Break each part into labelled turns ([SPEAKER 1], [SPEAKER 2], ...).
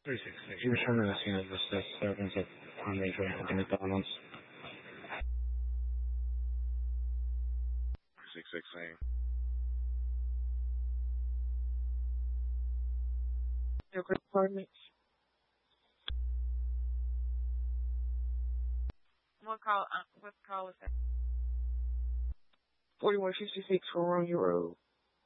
[SPEAKER 1] 366. You return to the scene of the disturbance on major and McDonald's.
[SPEAKER 2] 616.
[SPEAKER 3] Your apartment. What call is that? 4156 Romeo Road.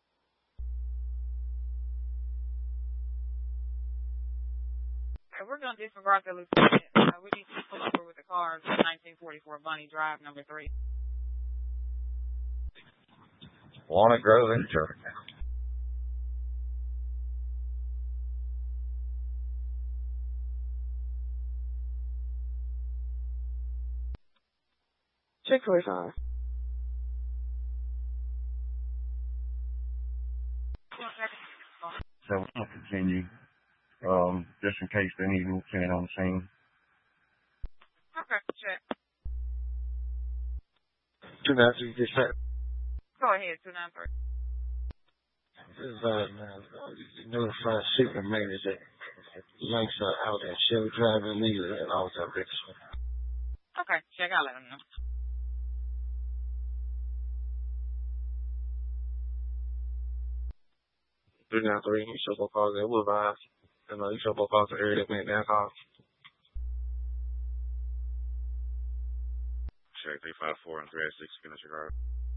[SPEAKER 3] We're going to disregard the lieutenant. We need to pull over with the car. 1944 Bunny Drive, number 3.
[SPEAKER 4] Walnut Grove Insurance.
[SPEAKER 3] Check 45.
[SPEAKER 4] So we'll continue, just in case they need a lieutenant on the scene.
[SPEAKER 3] Okay, check.
[SPEAKER 1] 293, just check.
[SPEAKER 3] Go ahead, 293.
[SPEAKER 1] This is, notified Superman is that lights are out at Chevy Drive and Leader and all directions.
[SPEAKER 3] Okay, check. I'll let them know.
[SPEAKER 1] Three nine three. You show both calls. They will advise. And you show both calls to area that went down calls.
[SPEAKER 2] Check 354 and 386 signature card.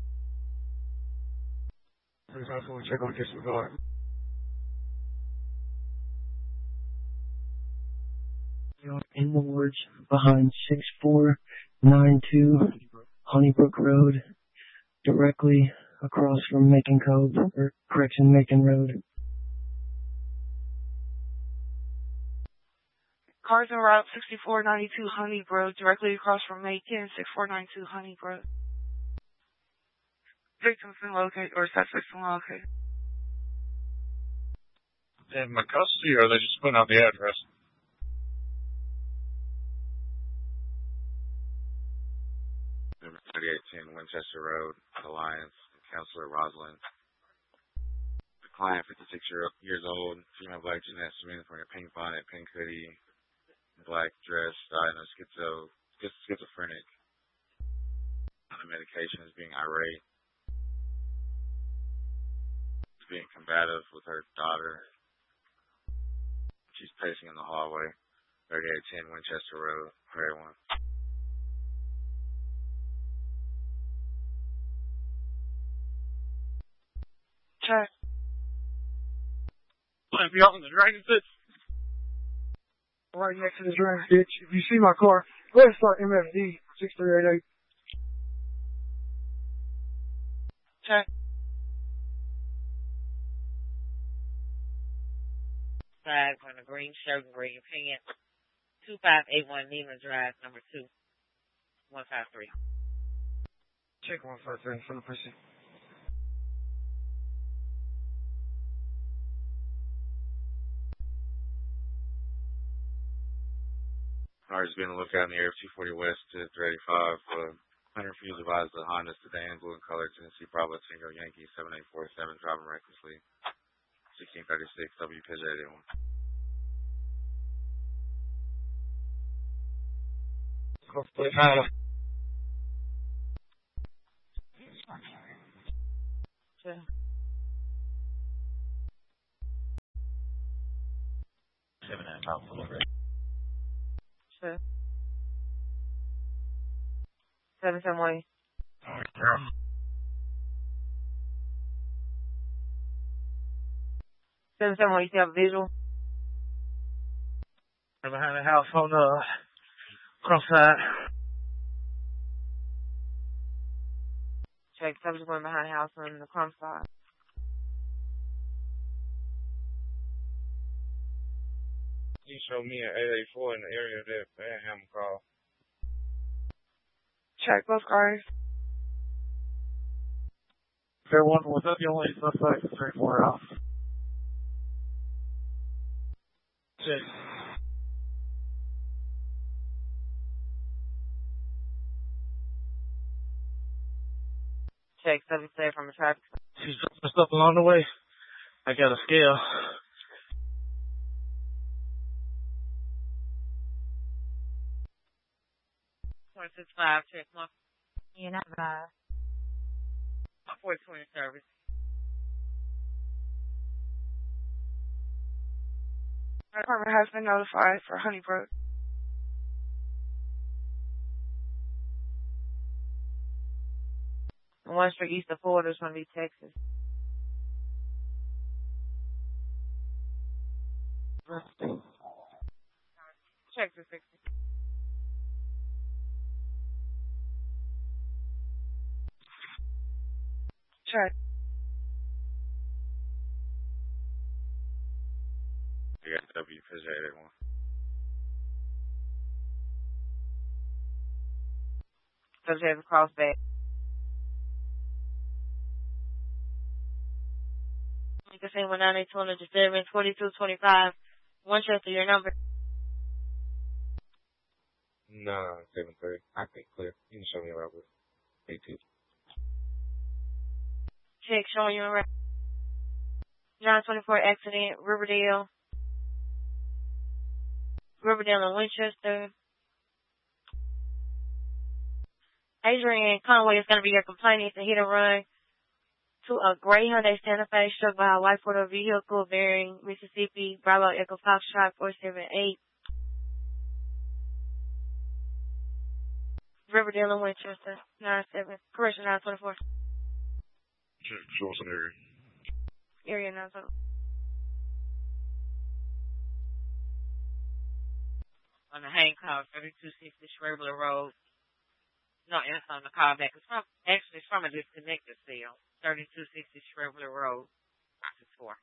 [SPEAKER 1] 354. Check on disregard.
[SPEAKER 5] In the woods behind 6492 Honeybrook Road, directly across from Macon Cove, or correction, Macon Road.
[SPEAKER 3] Cars en route 6492 Honeybrook, directly across from Macon, 6492 Honeybrook. Victims been located, or suspects been located.
[SPEAKER 4] In my custody, or are they just putting out the address?
[SPEAKER 2] Number 3810 Winchester Road, Alliance, Counselor Rosalind. The client, 56 years old, female black Jeanette Smith, wearing a pink bonnet, pink hoodie, black dress, diagnosed schizophrenic. The medication is being irate. Is being combative with her daughter. She's pacing in the hallway. 3810 Winchester Road, Prairie 1.
[SPEAKER 3] Check.
[SPEAKER 4] If you're on the drainage ditch.
[SPEAKER 3] Right next to the drainage ditch. If you see my car, go ahead and start MFD 6388. Check.
[SPEAKER 6] Flag on the green shirt and green pants. 2581 Neiman Drive, number 2. 153.
[SPEAKER 3] Check 153 from the precinct.
[SPEAKER 2] Cars being looked at in the area of 240 West to 385. Hunter Fuse advised the Honda sedan, blue in color, Tennessee Bravo Tango Yankee 7847, driving recklessly. 1636 WPJ 81.
[SPEAKER 3] Check. Check. 771. 771, you still have a visual?
[SPEAKER 4] They're behind the house on the cross side.
[SPEAKER 3] Check, subject went behind the house on the crumb side.
[SPEAKER 4] You showed me an 884 in the area that Ham called.
[SPEAKER 3] Check both cars.
[SPEAKER 4] Fair one, was that the only suspect? 3-4 out. Check.
[SPEAKER 3] Check, subject safe from the traffic.
[SPEAKER 4] She's dropping stuff along the way. I got a scale.
[SPEAKER 6] 465, check 1.
[SPEAKER 7] You're not live.
[SPEAKER 6] 420 service.
[SPEAKER 3] Our department has been notified for Honeybrook.
[SPEAKER 6] And 1 Street east of Florida is going to be Texas. Check 260.
[SPEAKER 3] Check.
[SPEAKER 2] You got W Fizz 881.
[SPEAKER 6] Subject across back. You can say 198 207 2225. Winchester, your number.
[SPEAKER 4] 973. I think clear. You can show me around with 82.
[SPEAKER 6] Check showing you around. 924 accident, Riverdale and Winchester. Adrian Conway is going to be your complainant. It's a hit and run to a gray Hyundai Santa Fe struck by a white motor vehicle bearing Mississippi Bravo Echo Foxtrot 478. Riverdale and Winchester 924.
[SPEAKER 2] Show us an area.
[SPEAKER 6] Area 97. On the Hancock 3260 Schrebler Road. No, it's on the callback. It's from a disconnected cell. 3260 Schrebler Road. It's 4.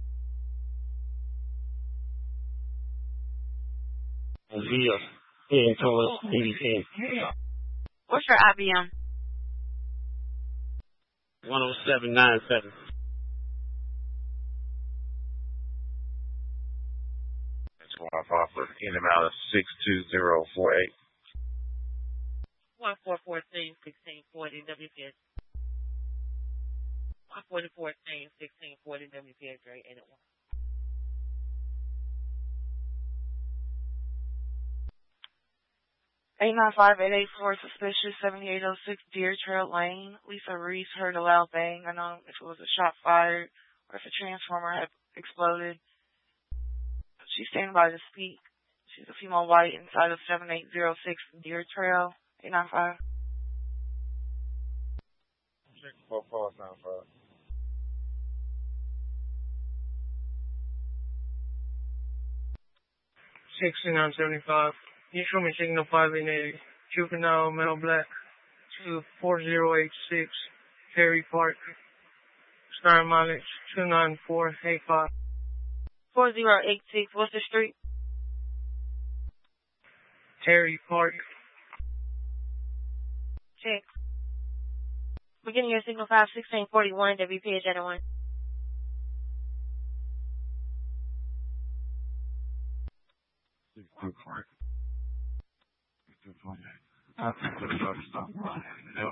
[SPEAKER 1] Via. Yeah, told us 80.
[SPEAKER 7] What's your IBM?
[SPEAKER 1] 10797.
[SPEAKER 2] That's 155 for in and out of 62048.
[SPEAKER 6] 1414 1640 WPS. 1414 1640 WPS rate 8 at 1.
[SPEAKER 3] Eight 895-884 suspicious 7806 Deer Trail Lane. Lisa Reese heard a loud bang. I don't know if it was a shot fired or if a transformer had exploded. She's standing by to speak. She's a female white inside of 7806 Deer Trail. 895.
[SPEAKER 4] Check 4495. 6975. You show me signal 580. Juvenile male black to 4086 Terry Park. Star mileage 29485.
[SPEAKER 6] 4086. What's the street?
[SPEAKER 4] Terry Park.
[SPEAKER 6] Check. Beginning your signal 51641 WPH at 1.
[SPEAKER 1] I think the truck stopped running.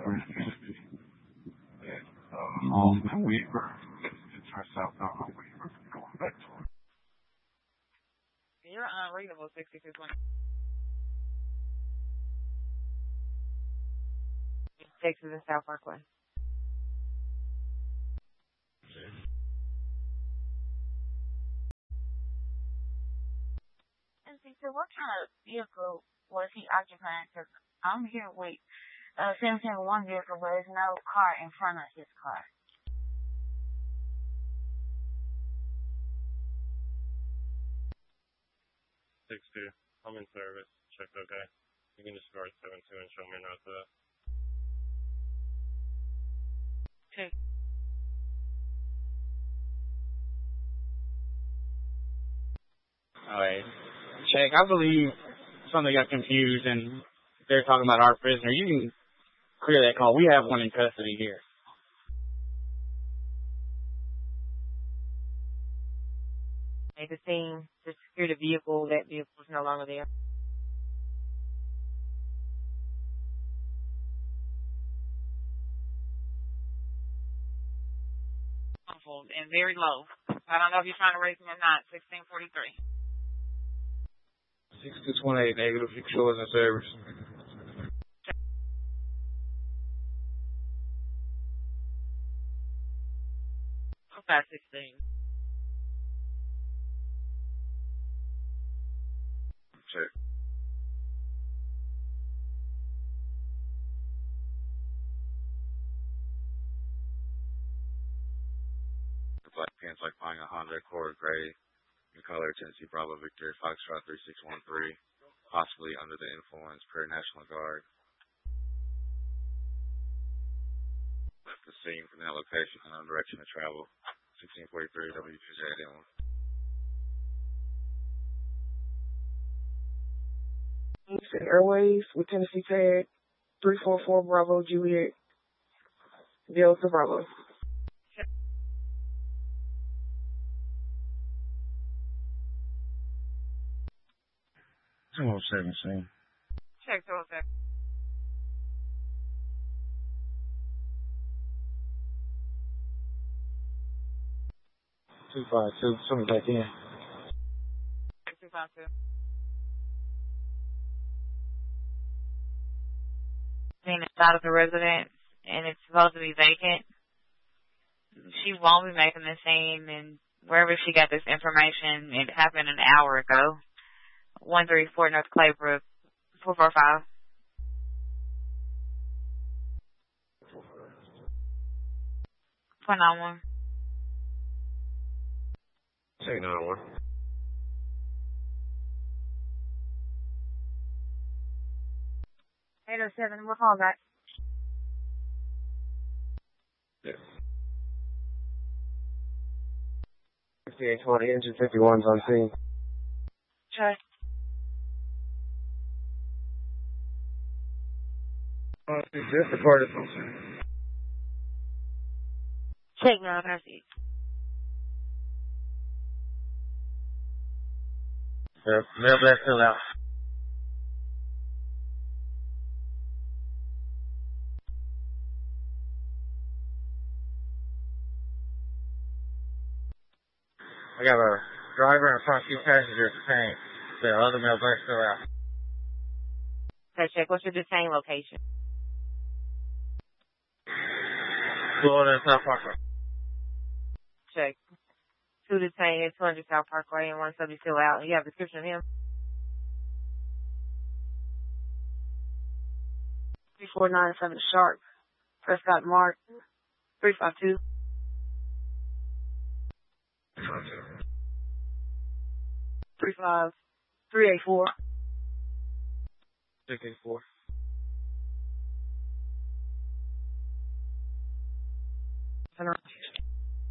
[SPEAKER 1] On Weaver. It turns out on Weaver. Going back to it.
[SPEAKER 6] You're unreadable 6620. Texas and South Parkway.
[SPEAKER 7] And so what kind of vehicle was he occupying? Because I'm here with 771 vehicle, but there's no car in front of his car.
[SPEAKER 4] 62. I'm in service. Check okay. You can discard 72 and show me north of that.
[SPEAKER 6] Okay.
[SPEAKER 8] Alright. Check. I believe something got confused and they're talking about our prisoner. You can clear that call. We have one in custody here.
[SPEAKER 6] At the scene to secure the vehicle, that vehicle is no longer there. And very low. I don't know if you're trying to raise them or not. 1643.
[SPEAKER 4] 6228 negative. Show us in service.
[SPEAKER 3] 3516.
[SPEAKER 2] Check. The black pants like buying a Honda Accord gray in color, Tennessee Bravo Victor, Foxtrot 3613, possibly under the influence per National Guard. Left the scene from that location and on direction of travel. 1643 WJ.
[SPEAKER 3] Eastern Airways with Tennessee tag 344 Bravo Juliet Delta Bravo.
[SPEAKER 1] 217.
[SPEAKER 3] Check 207.
[SPEAKER 1] Two five two. Something back in.
[SPEAKER 3] 252.
[SPEAKER 9] Seen inside of the residence, and it's supposed to be vacant. She won't be making the scene, and wherever she got this information, it happened an hour ago. 134 North Claybrook, 445. Point 91.
[SPEAKER 1] Check 911.
[SPEAKER 6] $807, we'll call back.
[SPEAKER 1] Yeah. 5820, engine 51's on scene.
[SPEAKER 3] Check.
[SPEAKER 1] Just reported.
[SPEAKER 6] Check now, proceed.
[SPEAKER 1] Mail blast still out. I got a driver and front few passengers detained. The other mail blast still out.
[SPEAKER 6] Okay, check. What's your detained location?
[SPEAKER 1] Florida and South Parkway.
[SPEAKER 6] Check. 2 detained at 200 South Parkway and 1 subject still out. You have a description of him? 3497 Sharp. Prescott Mark. 352. 384.
[SPEAKER 1] 684.
[SPEAKER 6] Center.